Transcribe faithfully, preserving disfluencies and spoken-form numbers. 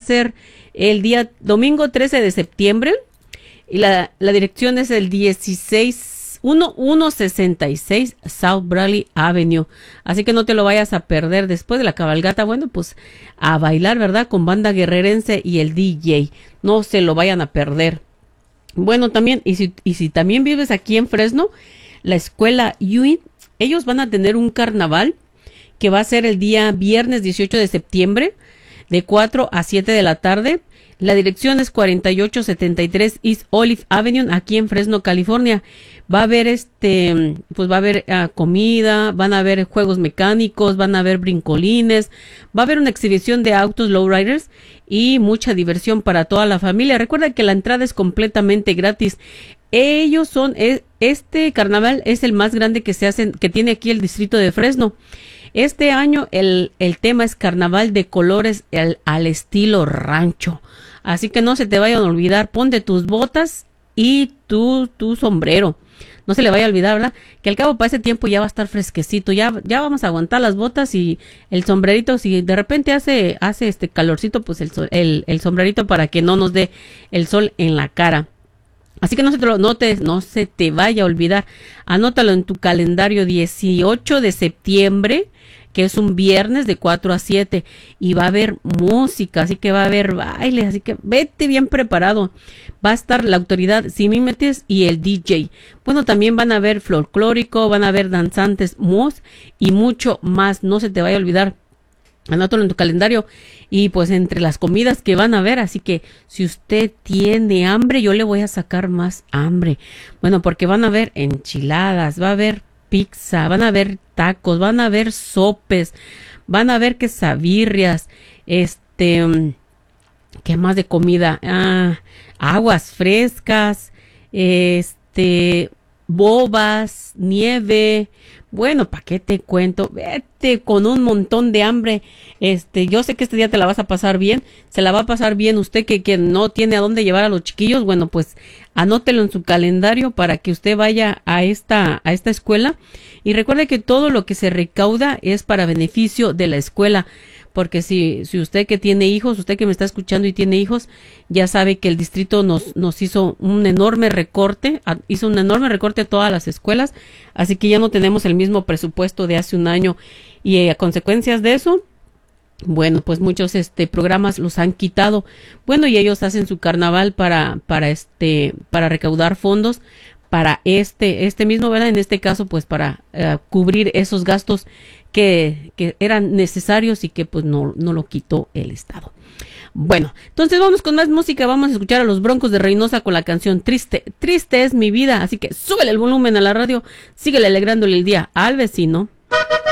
ser el día domingo trece de septiembre. Y la, la dirección es el dieciséis, mil ciento sesenta y seis South Bradley Avenue. Así que no te lo vayas a perder después de la cabalgata. Bueno, pues a bailar, ¿verdad? Con banda guerrerense y el D J. No se lo vayan a perder. Bueno, también, y si, y si también vives aquí en Fresno, la escuela U I, ellos van a tener un carnaval que va a ser el día viernes dieciocho de septiembre de cuatro a siete de la tarde. La dirección es cuarenta y ocho setenta y tres East Olive Avenue, aquí en Fresno, California. Va a haber este, pues va a haber uh, comida, van a haber juegos mecánicos, van a haber brincolines, va a haber una exhibición de autos lowriders y mucha diversión para toda la familia. Recuerda que la entrada es completamente gratis. Ellos son, este carnaval es el más grande que se hace, que tiene aquí el distrito de Fresno. Este año el, el tema es carnaval de colores el, al estilo rancho. Así que no se te vayan a olvidar, ponte tus botas y tu, tu sombrero. No se le vaya a olvidar, ¿verdad? Que al cabo para ese tiempo ya va a estar fresquecito, ya, ya vamos a aguantar las botas y el sombrerito. Si de repente hace, hace este calorcito, pues el, el, el sombrerito para que no nos dé el sol en la cara. Así que no se, te, no, te, no se te vaya a olvidar, anótalo en tu calendario, dieciocho de septiembre, que es un viernes de cuatro a siete, y va a haber música, así que va a haber baile, así que vete bien preparado. Va a estar la autoridad Simímetes y el D J. Bueno, también van a haber folclórico, van a haber danzantes mus y mucho más, no se te vaya a olvidar. Anótalo en tu calendario y pues entre las comidas que van a haber, así que si usted tiene hambre, yo le voy a sacar más hambre. Bueno, porque van a haber enchiladas, va a haber pizza, van a haber tacos, van a haber sopes, van a haber quesabirrias, este, ¿qué más de comida? Ah, aguas frescas, este, bobas, nieve. Bueno, ¿para qué te cuento? Vete con un montón de hambre. Este, yo sé que este día te la vas a pasar bien. Se la va a pasar bien usted que, que no tiene a dónde llevar a los chiquillos. Bueno, pues anótelo en su calendario para que usted vaya a esta, a esta escuela. Y recuerde que todo lo que se recauda es para beneficio de la escuela. Porque si, si usted que tiene hijos, usted que me está escuchando y tiene hijos, ya sabe que el distrito nos, nos hizo un enorme recorte, hizo un enorme recorte a todas las escuelas, así que ya no tenemos el mismo presupuesto de hace un año y eh, a consecuencias de eso, bueno, pues muchos este programas los han quitado. Bueno, y ellos hacen su carnaval para, para este, para recaudar fondos para este, este mismo, ¿verdad? En este caso, pues para uh, cubrir esos gastos que, que eran necesarios y que pues no, no lo quitó el Estado. Bueno, entonces vamos con más música, vamos a escuchar a los Broncos de Reynosa con la canción Triste, Triste es mi vida, así que súbele el volumen a la radio, síguele alegrándole el día al vecino.